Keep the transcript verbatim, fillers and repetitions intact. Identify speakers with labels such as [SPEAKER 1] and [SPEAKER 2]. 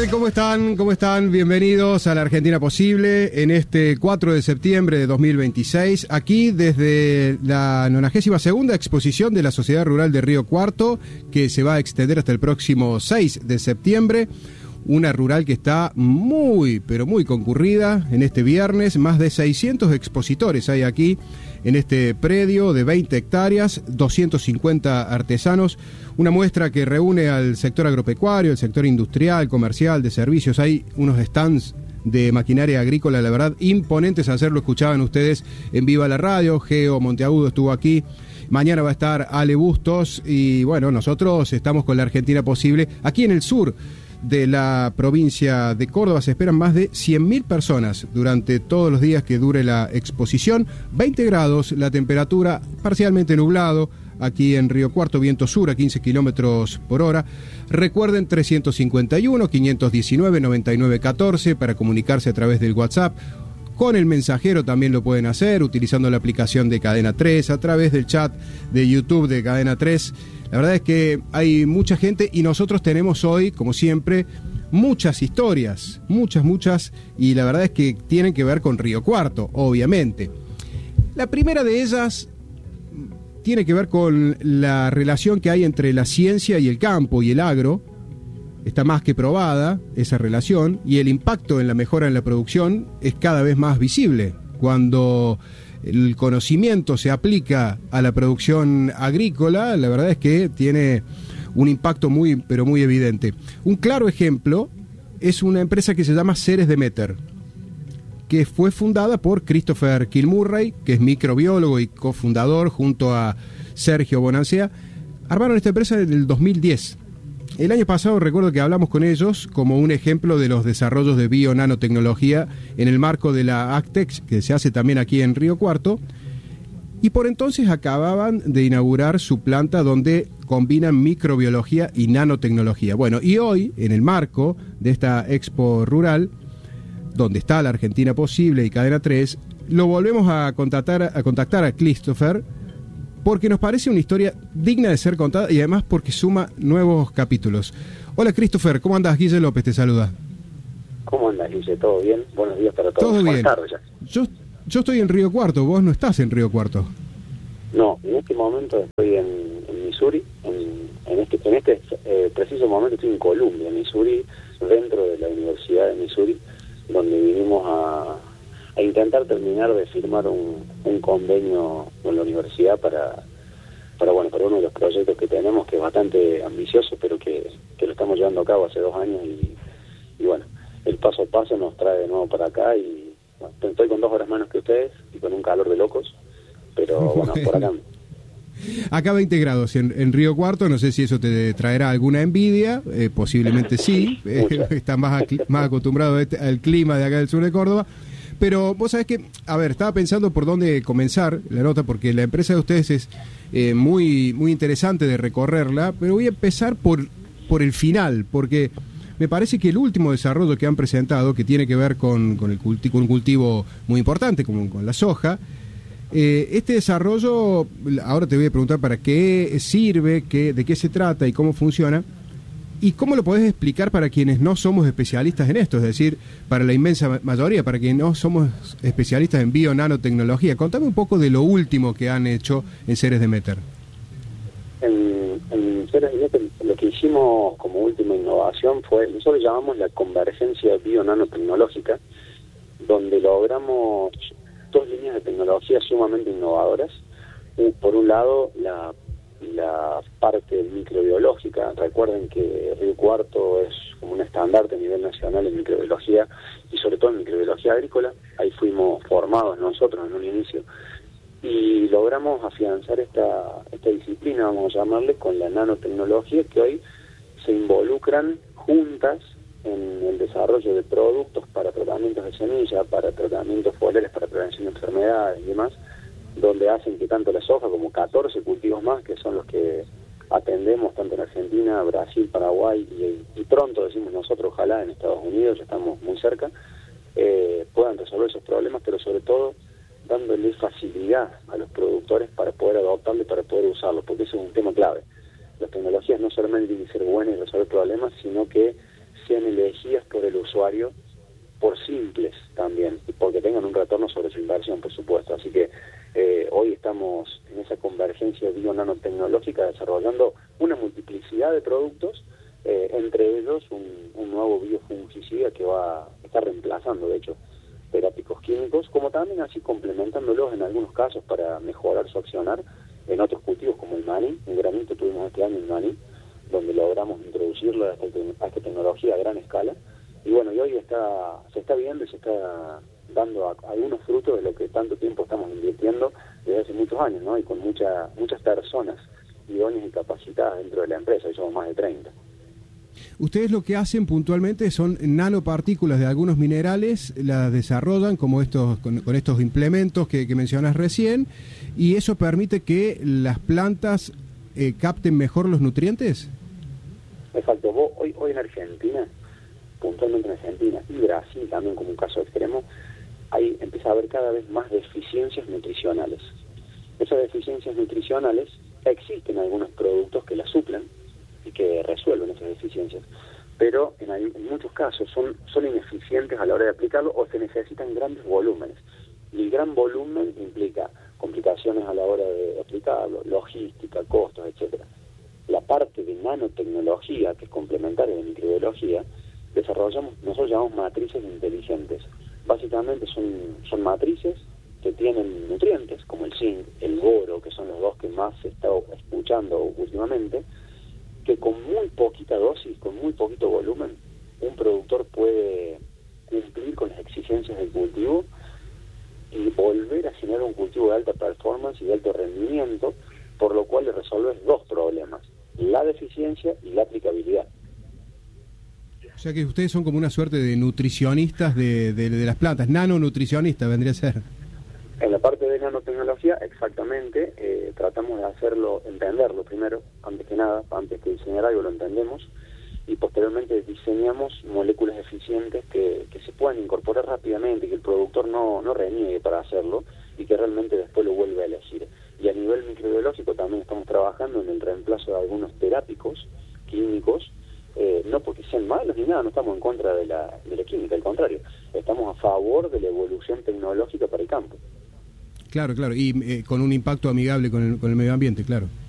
[SPEAKER 1] ¿Cómo están? ¿Cómo están? Bienvenidos a la Argentina Posible en este cuatro de septiembre de dos mil veintiséis, aquí desde la nonagésima segunda exposición de la Sociedad Rural de Río Cuarto, que se va a extender hasta el próximo seis de septiembre. Una rural que está muy, pero muy concurrida en este viernes. Más de seiscientos expositores hay aquí en este predio de veinte hectáreas, doscientos cincuenta artesanos. Una muestra que reúne al sector agropecuario, el sector industrial, comercial, de servicios. Hay unos stands de maquinaria agrícola, la verdad, imponentes. Ayer lo escuchaban ustedes en Viva la Radio. Geo Monteagudo estuvo aquí. Mañana va a estar Ale Bustos. Y bueno, nosotros estamos con la Argentina Posible aquí en el sur de la provincia de Córdoba. Se esperan más de cien mil personas durante todos los días que dure la exposición. veinte grados la temperatura, parcialmente nublado aquí en Río Cuarto, viento sur a quince kilómetros por hora. Recuerden trescientos cincuenta y uno, quinientos diecinueve, noventa y nueve catorce para comunicarse a través del WhatsApp. Con el mensajero también lo pueden hacer utilizando la aplicación de Cadena tres, a través del chat de YouTube de Cadena tres. La verdad es que hay mucha gente y nosotros tenemos hoy, como siempre, muchas historias, muchas, muchas, y la verdad es que tienen que ver con Río Cuarto, obviamente. La primera de ellas tiene que ver con la relación que hay entre la ciencia y el campo y el agro. Está más que probada esa relación, y el impacto en la mejora en la producción es cada vez más visible cuando el conocimiento se aplica a la producción agrícola. La verdad es que tiene un impacto muy, pero muy evidente. Un claro ejemplo es una empresa que se llama Ceres Demeter, que fue fundada por Christopher Kilmurray, que es microbiólogo y cofundador, junto a Sergio Bonancea. Armaron esta empresa en el dos mil diez. El año pasado recuerdo que hablamos con ellos como un ejemplo de los desarrollos de bio-nanotecnología en el marco de la Actex, que se hace también aquí en Río Cuarto, y por entonces acababan de inaugurar su planta donde combinan microbiología y nanotecnología. Bueno, y hoy, en el marco de esta Expo Rural, donde está la Argentina Posible y Cadena tres, lo volvemos a contactar a, contactar a Christopher, porque nos parece una historia digna de ser contada y además porque suma nuevos capítulos. Hola Christopher, ¿cómo andás? Guille López te saluda.
[SPEAKER 2] ¿Cómo andás, Guille? ¿Todo bien? Buenos días para todos.
[SPEAKER 1] Todo bien.
[SPEAKER 2] Tarde ya.
[SPEAKER 1] Yo, yo estoy en Río Cuarto, vos no estás en Río Cuarto.
[SPEAKER 2] No, en este momento estoy en, en Missouri, en, en este, en este eh, preciso momento estoy en Columbia, Missouri, dentro de la Universidad de Missouri, donde vinimos a... a intentar terminar de firmar un, un convenio con la universidad para, para bueno para uno de los proyectos que tenemos, que es bastante ambicioso, pero que, que lo estamos llevando a cabo hace dos años y, y bueno, el paso a paso nos trae de nuevo para acá y bueno, estoy con dos horas menos que ustedes y con un calor de locos, pero bueno, por acá.
[SPEAKER 1] Acá veinte grados en, en Río Cuarto, no sé si eso te traerá alguna envidia, eh, posiblemente sí, eh, estás más, más acostumbrado a este, al clima de acá del sur de Córdoba. Pero vos sabés que, a ver, estaba pensando por dónde comenzar la nota, porque la empresa de ustedes es eh, muy muy interesante de recorrerla, pero voy a empezar por, por el final, porque me parece que el último desarrollo que han presentado, que tiene que ver con, con, el culti- con un cultivo muy importante, como con la soja, eh, este desarrollo, ahora te voy a preguntar para qué sirve, qué, de qué se trata y cómo funciona, ¿y cómo lo podés explicar para quienes no somos especialistas en esto? Es decir, para la inmensa mayoría, para quienes no somos especialistas en bio-nanotecnología. Contame un poco de lo último que han hecho en Ceres Demeter.
[SPEAKER 2] En, en Ceres Demeter lo que hicimos como última innovación fue, nosotros llamamos la convergencia bio-nanotecnológica, donde logramos dos líneas de tecnología sumamente innovadoras. Por un lado, la la parte microbiológica. Recuerden que Río Cuarto es como un estandarte a nivel nacional en microbiología y sobre todo en microbiología agrícola. Ahí fuimos formados nosotros en un inicio y logramos afianzar esta, esta disciplina, vamos a llamarle, con la nanotecnología, que hoy se involucran juntas en el desarrollo de productos para tratamientos de semilla, para tratamientos foliares, para prevención de enfermedades y demás, donde hacen que tanto la soja como catorce cultivos más, que son los que atendemos tanto en Argentina, Brasil, Paraguay y, y pronto, decimos nosotros, ojalá en Estados Unidos, ya estamos muy cerca, eh, puedan resolver esos problemas, pero sobre todo dándole facilidad a los productores para poder adoptarlo y para poder usarlo. porque eso es un tema clave. Las tecnologías no solamente tienen que ser buenas y resolver problemas, sino que sean elegidas por el usuario por simples también, porque tengan un retorno sobre su inversión, por supuesto. Así que eh, hoy estamos en esa convergencia bio-nanotecnológica desarrollando una multiplicidad de productos, eh, entre ellos un, un nuevo biofungicida que va a estar reemplazando, de hecho, terápicos químicos, como también así complementándolos en algunos casos para mejorar su accionar en otros cultivos como el maní. Un granito tuvimos este año el maní, donde logramos introducirla a esta, a esta tecnología a gran escala. Y bueno, y hoy está, se está viendo y se está dando a, a algunos frutos de lo que tanto tiempo estamos invirtiendo desde hace muchos años, ¿no? Y con mucha, muchas personas idóneas y capacitadas dentro de la empresa, y somos más de treinta.
[SPEAKER 1] Ustedes lo que hacen puntualmente son nanopartículas de algunos minerales, las desarrollan como estos con, con estos implementos que, que mencionas recién, y eso permite que las plantas eh, capten mejor los nutrientes.
[SPEAKER 2] Exacto. Vos, hoy, hoy en Argentina, puntualmente en Argentina y Brasil también como un caso extremo, hay, empieza a haber cada vez más deficiencias nutricionales. Esas deficiencias nutricionales, existen algunos productos que las suplen y que resuelven esas deficiencias, pero en, hay, en muchos casos son, son ineficientes a la hora de aplicarlo o se necesitan grandes volúmenes. Y el gran volumen implica complicaciones a la hora de aplicarlo, logística, costos, etcétera. La parte de nanotecnología, que es complementaria de microbiología, desarrollamos, nosotros llamamos matrices inteligentes. Básicamente son, son matrices que tienen nutrientes, como el zinc, el boro, que son los dos que más se está escuchando últimamente, que con muy poquita dosis, con muy poquito volumen, un productor puede cumplir con las exigencias del cultivo y volver a generar un cultivo de alta performance y de alto rendimiento, por lo cual le resuelves dos problemas: la deficiencia y la aplicabilidad.
[SPEAKER 1] O sea que ustedes son como una suerte de nutricionistas de, de, de las plantas, nanonutricionistas vendría a ser.
[SPEAKER 2] En la parte de nanotecnología, exactamente, eh, tratamos de hacerlo, entenderlo primero, antes que nada, antes que diseñar algo lo entendemos, y posteriormente diseñamos moléculas eficientes que, que se puedan incorporar rápidamente, que el productor no, no reniegue para hacerlo, y que realmente después lo vuelva a elegir. Y a nivel microbiológico también estamos trabajando en el reemplazo de algunos terápicos químicos, eh, no porque sean malos ni nada, no estamos en contra de la, de la química, al contrario, estamos a favor de la evolución tecnológica para el campo.
[SPEAKER 1] Claro, claro, y eh, con un impacto amigable con el, con el medio ambiente, claro.